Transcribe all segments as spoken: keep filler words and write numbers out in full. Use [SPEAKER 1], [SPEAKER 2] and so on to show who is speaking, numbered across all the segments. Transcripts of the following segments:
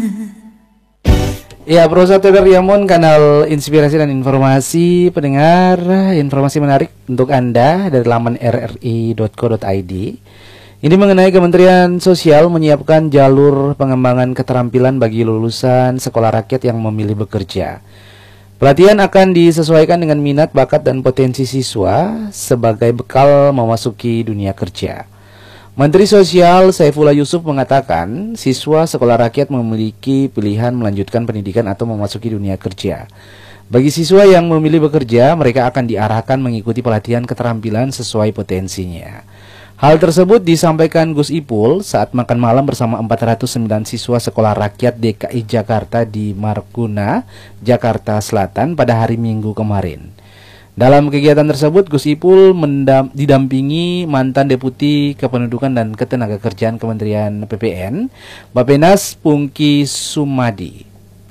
[SPEAKER 1] Ya, Prosa Trader Yamun, kanal inspirasi dan informasi pendengar, informasi menarik untuk Anda dari laman r r i dot co dot i d. Ini mengenai Kementerian Sosial menyiapkan jalur pengembangan keterampilan bagi lulusan sekolah rakyat yang memilih bekerja. Pelatihan akan disesuaikan dengan minat, bakat, dan potensi siswa sebagai bekal memasuki dunia kerja. Menteri Sosial Saifullah Yusuf mengatakan, siswa sekolah rakyat memiliki pilihan melanjutkan pendidikan atau memasuki dunia kerja. Bagi siswa yang memilih bekerja, mereka akan diarahkan mengikuti pelatihan keterampilan sesuai potensinya. Hal tersebut disampaikan Gus Ipul saat makan malam bersama empat ratus sembilan siswa sekolah rakyat D K I Jakarta di Marguna, Jakarta Selatan pada hari Minggu kemarin. Dalam kegiatan tersebut, Gus Ipul mendam, didampingi mantan Deputi Kependudukan dan Ketenagakerjaan Kementerian P P N, Bappenas Pungki Sumadi.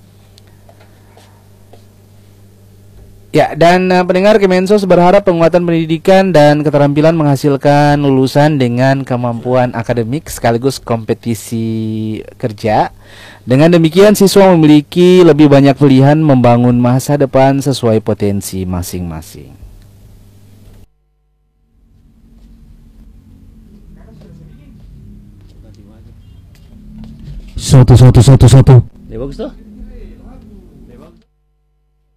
[SPEAKER 1] Ya, dan uh, pendengar, Kemensos berharap penguatan pendidikan dan keterampilan menghasilkan lulusan dengan kemampuan akademik sekaligus kompetisi kerja. Dengan demikian, siswa memiliki lebih banyak pilihan membangun masa depan sesuai potensi masing-masing.
[SPEAKER 2] Satu, satu, satu, satu.
[SPEAKER 1] Ya, bagus tuh.